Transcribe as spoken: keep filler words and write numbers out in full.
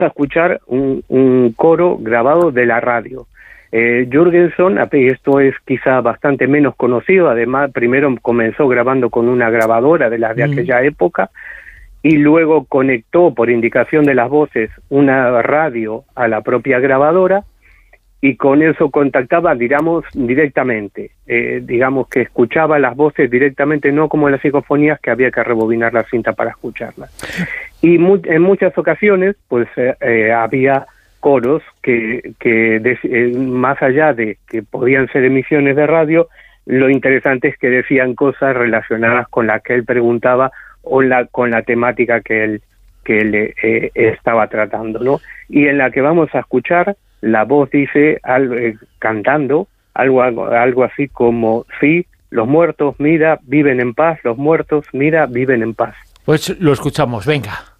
a escuchar un, un coro grabado de la radio. Eh, Jürgenson, esto es quizá bastante menos conocido, además primero comenzó grabando con una grabadora de las de mm. aquella época, y luego conectó por indicación de las voces una radio a la propia grabadora, y con eso contactaba, digamos, directamente, eh, digamos que escuchaba las voces directamente, no como en las psicofonías que había que rebobinar la cinta para escucharlas. Y mu en muchas ocasiones, pues eh, eh, había coros que, que de, eh, más allá de que podían ser emisiones de radio, lo interesante es que decían cosas relacionadas con la que él preguntaba o la, con la temática que él, que él eh, estaba tratando, ¿no? Y en la que vamos a escuchar, la voz dice, algo, eh, cantando, algo, algo, algo así como, sí, los muertos, mira, viven en paz, los muertos, mira, viven en paz. Pues lo escuchamos, venga.